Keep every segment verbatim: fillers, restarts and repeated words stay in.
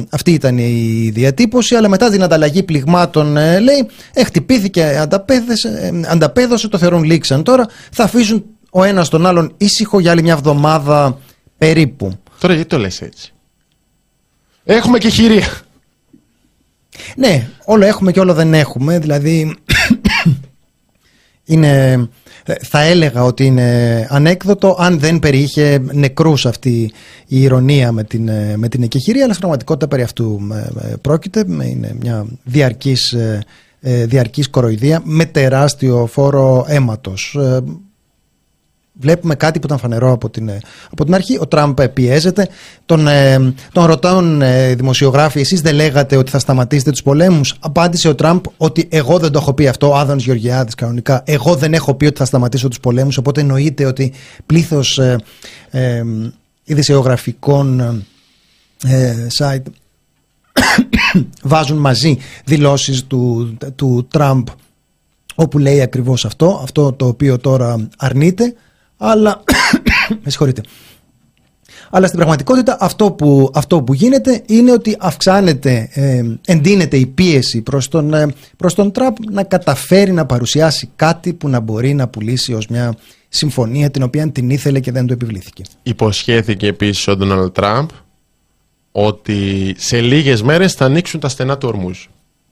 αυτή ήταν η διατύπωση, αλλά μετά την ανταλλαγή πληγμάτων ε, λέει ε, χτυπήθηκε, ανταπέδωσε, ε, ανταπέδωσε, το θεωρούν λήξαν. Τώρα θα αφήσουν ο ένας τον άλλον ήσυχο για άλλη μια εβδομάδα περίπου. Τώρα γιατί το λες έτσι? Έχουμε και χειρία. Ναι, όλο έχουμε και όλο δεν έχουμε. Δηλαδή είναι, θα έλεγα ότι είναι ανέκδοτο αν δεν περιείχε νεκρούς αυτή η ηρωνία με την, με την εκεχηρία, αλλά στην πραγματικότητα περί αυτού πρόκειται. Είναι μια διαρκής, διαρκής κοροϊδία με τεράστιο φόρο αίματος. Βλέπουμε κάτι που ήταν φανερό από την, από την αρχή. Ο Τραμπ πιέζεται. Τον, τον ρωτάουν δημοσιογράφοι, εσείς δεν λέγατε ότι θα σταματήσετε τους πολέμους? Απάντησε ο Τραμπ ότι εγώ δεν το έχω πει αυτό. Ο Άδωνης Γεωργιάδης κανονικά. Εγώ δεν έχω πει ότι θα σταματήσω τους πολέμους. Οπότε εννοείται ότι πλήθος ε, ε, ειδησιογραφικών ε, site βάζουν μαζί δηλώσεις του, του Τραμπ όπου λέει ακριβώς αυτό. Αυτό το οποίο τώρα αρνείται. Αλλά, με συγχωρείτε. Αλλά στην πραγματικότητα αυτό που, αυτό που γίνεται είναι ότι αυξάνεται, ε, εντείνεται η πίεση προς τον, ε, προς τον Τραμπ να καταφέρει να παρουσιάσει κάτι που να μπορεί να πουλήσει ως μια συμφωνία την οποία την ήθελε και δεν του επιβλήθηκε. Υποσχέθηκε επίσης ο Ντόναλντ Τραμπ ότι σε λίγες μέρες θα ανοίξουν τα στενά του Ορμούζ.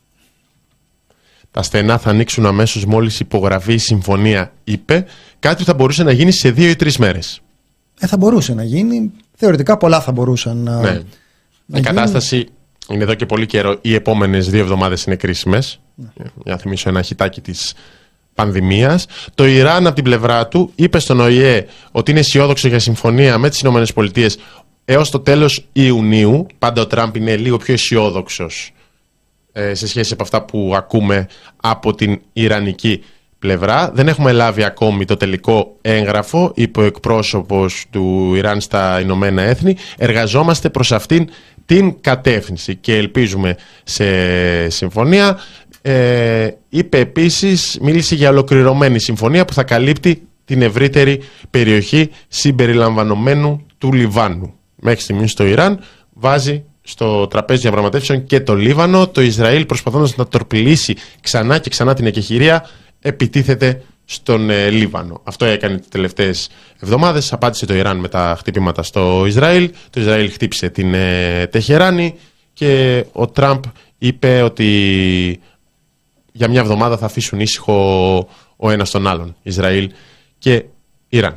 Τα στενά θα ανοίξουν αμέσως μόλις υπογραφεί η συμφωνία, είπε, κάτι που θα μπορούσε να γίνει σε δύο ή τρεις μέρες. Ε, θα μπορούσε να γίνει. Θεωρητικά πολλά θα μπορούσαν να, ναι. να Η κατάσταση είναι εδώ και πολύ καιρό. Οι επόμενες δύο εβδομάδες είναι κρίσιμες. Ναι. Για να θυμίσω ένα χιτάκι της πανδημίας. Το Ιράν από την πλευρά του είπε στον Ο Η Ε ότι είναι αισιόδοξο για συμφωνία με τις ΗΠΑ έως το τέλος Ιουνίου. Πάντα ο Τραμπ είναι λίγο πιο αισιόδοξος σε σχέση από αυτά που ακούμε από την ιρανική πλευρά. Δεν έχουμε λάβει ακόμη το τελικό έγγραφο, είπε ο εκπρόσωπος του Ιράν στα Ηνωμένα Έθνη. Εργαζόμαστε προς αυτήν την κατεύθυνση και ελπίζουμε σε συμφωνία. Ε, είπε επίσης, μίλησε για ολοκληρωμένη συμφωνία που θα καλύπτει την ευρύτερη περιοχή συμπεριλαμβανομένου του Λιβάνου. Μέχρι στιγμής στο Ιράν βάζει στο τραπέζι διαπραγματεύσεων και το Λίβανο. Το Ισραήλ, προσπαθώντας να τορπιλήσει ξανά και ξανά την εκεχηρία, επιτίθεται στον ε, Λίβανο. Αυτό έκανε τις τελευταίες εβδομάδες. Απάντησε το Ιράν με τα χτυπήματα στο Ισραήλ. Το Ισραήλ χτύπησε την ε, Τεχεράνη και ο Τραμπ είπε ότι για μια εβδομάδα θα αφήσουν ήσυχο ο ένας τον άλλον, Ισραήλ και Ιράν.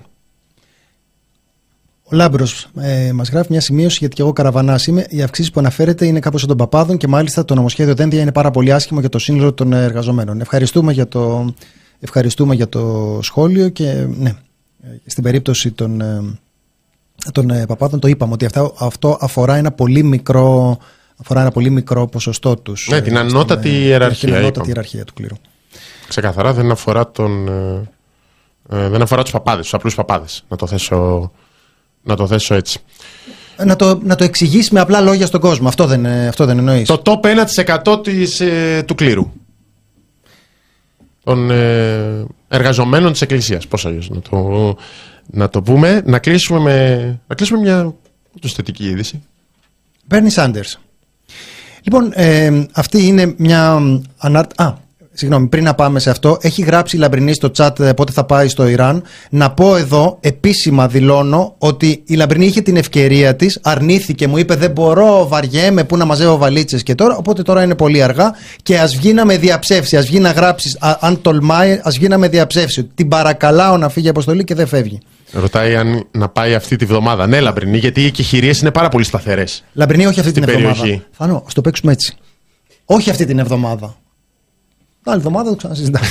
Ο Λάμπρος ε, μας γράφει μια σημείωση, γιατί και εγώ καραβανάς είμαι. Οι αυξήσεις που αναφέρεται είναι κάπως των παπάδων και μάλιστα το νομοσχέδιο Δένδια είναι πάρα πολύ άσχημο για το σύνολο των εργαζομένων. Ευχαριστούμε για το, ευχαριστούμε για το σχόλιο και ναι, στην περίπτωση των, των παπάδων το είπαμε ότι αυτό, αυτό αφορά ένα πολύ μικρό, αφορά ένα πολύ μικρό ποσοστό τους. Ναι, την ανώτατη στην, ιεραρχία. Την ανώτατη ιεραρχία του κλήρου. Ξεκαθαρά δεν αφορά, τον, ε, δεν αφορά τους παπάδες, τους απλούς παπάδες. Να το θέσω... Να το θέσω έτσι. Να το, να το εξηγήσει με απλά λόγια στον κόσμο. Αυτό δεν, αυτό δεν εννοείς. Το top ένα τοις εκατό της, ε, του κλήρου. Των ε, εργαζομένων της Εκκλησίας. Πώς αλλιώς να το, να το πούμε. Να κλείσουμε με, να κλείσουμε μια θετική είδηση. Μπέρνι Σάντερς. Λοιπόν, ε, αυτή είναι μια ανάρτηση. Α, συγγνώμη, πριν να πάμε σε αυτό, έχει γράψει η Λαμπρινή στο chat πότε θα πάει στο Ιράν. Να πω εδώ, επίσημα δηλώνω, ότι η Λαμπρινή είχε την ευκαιρία της, αρνήθηκε, μου είπε δεν μπορώ, βαριέμαι, πού να μαζεύω βαλίτσες και τώρα, οπότε τώρα είναι πολύ αργά και ας βγει να με διαψεύσει, ας βγει να γράψει, αν τολμάει, ας βγει να με διαψεύσει. Την παρακαλάω να φύγει αποστολή και δεν φεύγει. Ρωτάει αν να πάει αυτή τη βδομάδα. Ναι, Λαμπρινή, γιατί οι εκεχηρίες είναι πάρα πολύ σταθερές. Λαμπρινή, όχι αυτή την εβδομάδα. Φανώ, ας το παίξουμε έτσι. Όχι αυτή την εβδομάδα. Άλλη εβδομάδα το ξανασυζητάμε.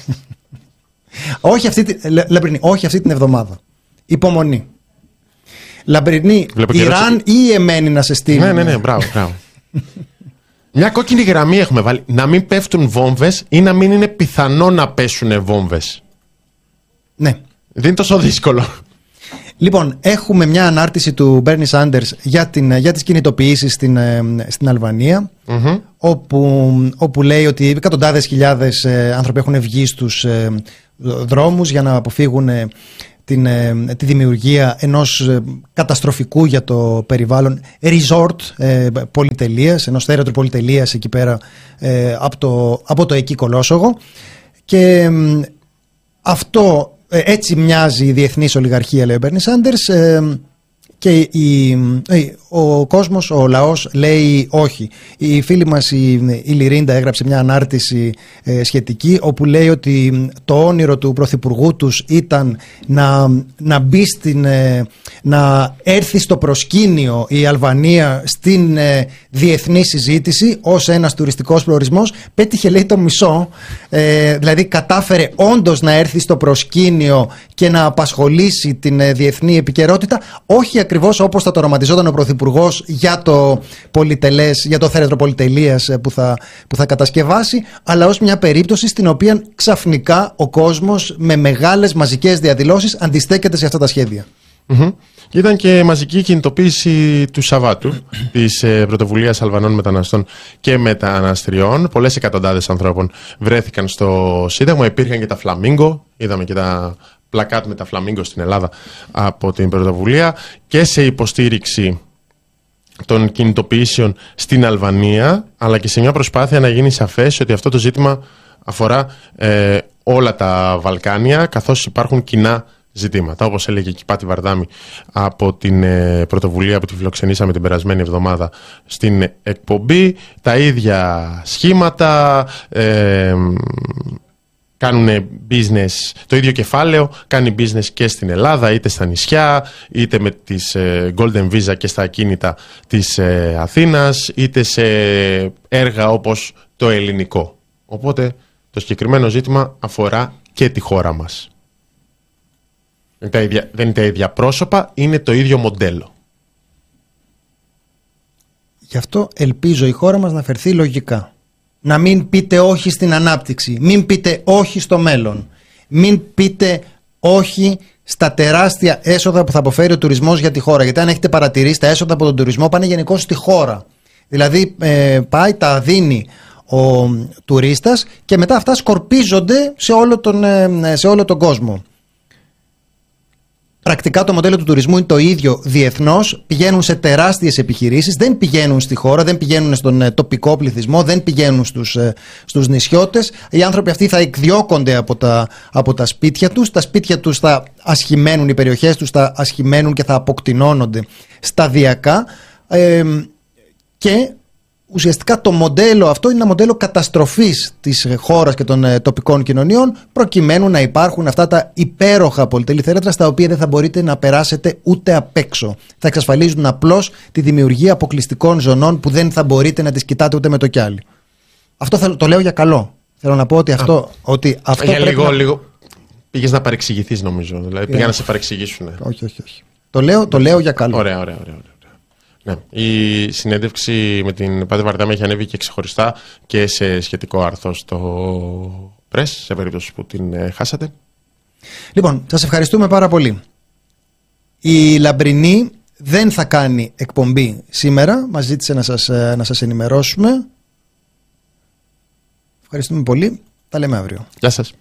όχι, αυτή, Λαμπρινή, όχι αυτή την εβδομάδα. Υπομονή. Λαμπρινή, Ιράν ή εμένη να σε στείλει. Ναι, ναι, ναι, μπράβο, μπράβο. Μια κόκκινη γραμμή έχουμε βάλει. Να μην πέφτουν βόμβες ή να μην είναι πιθανό να πέσουν βόμβες. Ναι. Δεν είναι τόσο δύσκολο. Λοιπόν, έχουμε μια ανάρτηση του Μπέρνι Σάντερς για, την, για τις κινητοποιήσεις στην, στην Αλβανία, mm-hmm. όπου, όπου λέει ότι εκατοντάδες χιλιάδες ε, άνθρωποι έχουν βγει στους ε, δρόμους για να αποφύγουν ε, την, ε, τη δημιουργία ενός ε, καταστροφικού για το περιβάλλον resort ε, πολυτελείας, ενός θέρετρου πολυτελείας εκεί πέρα ε, από, το, από το εκεί κολόσογο. Και ε, αυτό ε, έτσι μοιάζει η διεθνής ολιγαρχία, λέει ο Μπέρνι Σάντερς, ε, και η, ο κόσμος, ο λαός λέει όχι. Η φίλη μας η, η Λιρίντα έγραψε μια ανάρτηση ε, σχετική, όπου λέει ότι το όνειρο του πρωθυπουργού τους ήταν να, να μπει στην, ε, να έρθει στο προσκήνιο η Αλβανία στην ε, διεθνή συζήτηση ως ένας τουριστικός προορισμός. Πέτυχε, λέει, το μισό, ε, δηλαδή κατάφερε όντως να έρθει στο προσκήνιο και να απασχολήσει την ε, διεθνή επικαιρότητα, όχι ακριβώς όπως θα το ρομαντιζόταν ο πρωθυπουργός για το πολυτελές, για το θέρετρο πολυτελείας που θα, που θα κατασκευάσει, αλλά ως μια περίπτωση στην οποία ξαφνικά ο κόσμος με μεγάλες μαζικές διαδηλώσεις αντιστέκεται σε αυτά τα σχέδια. Mm-hmm. Ήταν και μαζική κινητοποίηση του Σαββάτου της ε, πρωτοβουλίας Αλβανών μεταναστών και μεταναστριών. Πολλές εκατοντάδες ανθρώπων βρέθηκαν στο Σύνταγμα. Υπήρχαν και τα φλαμίγκο, είδαμε και τα πλακάτ με τα φλαμίγκο στην Ελλάδα από την πρωτοβουλία, και σε υποστήριξη των κινητοποιήσεων στην Αλβανία, αλλά και σε μια προσπάθεια να γίνει σαφές ότι αυτό το ζήτημα αφορά ε, όλα τα Βαλκάνια, καθώς υπάρχουν κοινά ζητήματα. Όπως έλεγε και η Πάτη Βαρδάμη από την ε, πρωτοβουλία που τη φιλοξενήσαμε την περασμένη εβδομάδα στην εκπομπή, τα ίδια σχήματα, ε, κάνουν business, το ίδιο κεφάλαιο κάνει business και στην Ελλάδα, είτε στα νησιά, είτε με τις ε, Golden Visa και στα ακίνητα της ε, Αθήνας, είτε σε έργα όπως το ελληνικό. Οπότε το συγκεκριμένο ζήτημα αφορά και τη χώρα μας. Δεν είναι τα ίδια, δεν είναι τα ίδια πρόσωπα, είναι το ίδιο μοντέλο. Γι' αυτό ελπίζω η χώρα μας να φερθεί λογικά. Να μην πείτε όχι στην ανάπτυξη, μην πείτε όχι στο μέλλον, μην πείτε όχι στα τεράστια έσοδα που θα αποφέρει ο τουρισμός για τη χώρα. Γιατί αν έχετε παρατηρήσει, τα έσοδα από τον τουρισμό πάνε γενικώς στη χώρα. Δηλαδή ε, πάει, τα δίνει ο τουρίστας και μετά αυτά σκορπίζονται σε όλο τον, ε, σε όλο τον κόσμο. Πρακτικά το μοντέλο του τουρισμού είναι το ίδιο διεθνώς. Πηγαίνουν σε τεράστιες επιχειρήσεις, δεν πηγαίνουν στη χώρα, δεν πηγαίνουν στον ε, τοπικό πληθυσμό, δεν πηγαίνουν στους, ε, στους νησιώτες. Οι άνθρωποι αυτοί θα εκδιώκονται από τα, από τα σπίτια τους. Τα σπίτια τους θα ασχημένουν, οι περιοχές τους θα ασχημένουν και θα αποκτηνώνονται σταδιακά. Ε, και ουσιαστικά το μοντέλο αυτό είναι ένα μοντέλο καταστροφής της χώρας και των ε, τοπικών κοινωνιών, προκειμένου να υπάρχουν αυτά τα υπέροχα πολυτελή θέρετρα στα οποία δεν θα μπορείτε να περάσετε ούτε απ' έξω. Θα εξασφαλίζουν απλώς τη δημιουργία αποκλειστικών ζωνών που δεν θα μπορείτε να τις κοιτάτε ούτε με το κιάλι. Αυτό θα, το λέω για καλό. Θέλω να πω ότι αυτό. Α, ότι αυτό για λίγο, να... λίγο. Πήγες να παρεξηγηθείς, νομίζω. Δηλαδή, πήγαν να σε παρεξηγήσουν. Όχι, όχι, όχι. Το λέω, το λέω για καλό. Ωραία, ωραία, ωραία. Ναι. Η συνέντευξη με την Πάτη Βαρδάμη έχει ανέβει και ξεχωριστά και σε σχετικό άρθρο στο Press, σε περίπτωση που την ε, χάσατε. Λοιπόν, σας ευχαριστούμε πάρα πολύ. Η Λαμπρινή δεν θα κάνει εκπομπή σήμερα. Μας ζήτησε να σας, να σας ενημερώσουμε. Ευχαριστούμε πολύ. Τα λέμε αύριο. Γεια σας.